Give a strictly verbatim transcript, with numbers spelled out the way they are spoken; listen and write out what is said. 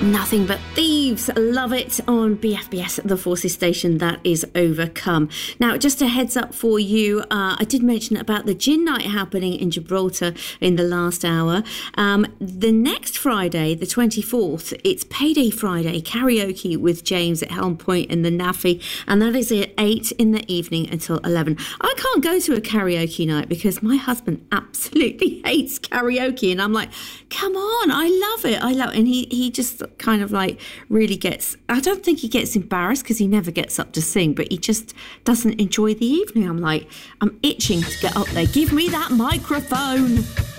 Nothing But Thieves. Love it on B F B S, the Forces station that is Overcome. Now, just a heads up for you, uh, I did mention about the gin night happening in Gibraltar in the last hour. Um, the next Friday, the twenty-fourth, it's Payday Friday, karaoke with James at Helm Point in the Naffy, and that is at eight in the evening until eleven. I can't go to a karaoke night because my husband absolutely hates karaoke, and I'm like, come on, I love it, I love it. And he, he just kind of like really gets, I don't think he gets embarrassed because he never gets up to sing, but he just doesn't enjoy the evening. I'm like, I'm itching to get up there. Give me that microphone.